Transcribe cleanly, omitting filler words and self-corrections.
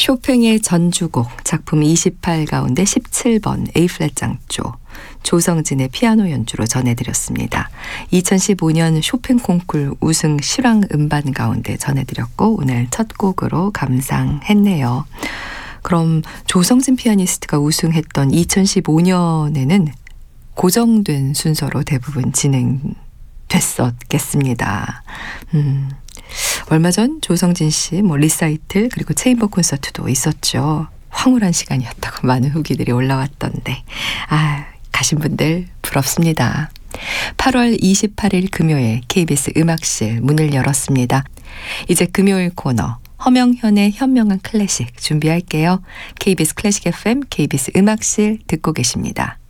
쇼팽의 전주곡 작품 28 가운데 17번 A플랫 장조 조성진의 피아노 연주로 전해드렸습니다. 2015년 쇼팽 콩쿨 우승 실황 음반 가운데 전해드렸고 오늘 첫 곡으로 감상했네요. 그럼 조성진 피아니스트가 우승했던 2015년에는 고정된 순서로 대부분 진행됐었겠습니다. 얼마 전 조성진 씨 리사이틀 그리고 체인버 콘서트도 있었죠. 황홀한 시간이었다고 많은 후기들이 올라왔던데 가신 분들 부럽습니다. 8월 28일 금요일 KBS 음악실 문을 열었습니다. 이제 금요일 코너 허명현의 현명한 클래식 준비할게요. KBS 클래식 FM KBS 음악실 듣고 계십니다.